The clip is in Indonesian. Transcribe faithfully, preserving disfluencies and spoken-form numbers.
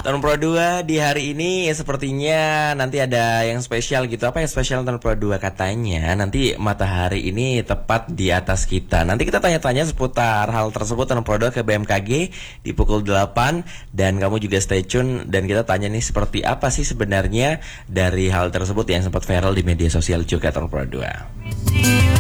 Tahun Pro dua di hari ini sepertinya nanti ada yang spesial gitu. Apa yang spesial Tahun Pro dua? Katanya nanti matahari ini tepat di atas kita. Nanti kita tanya-tanya seputar hal tersebut Tahun Pro dua ke B M K G di pukul delapan. Dan kamu juga stay tune dan kita tanya nih seperti apa sih sebenarnya dari hal tersebut yang sempat viral di media sosial juga Tahun Pro dua.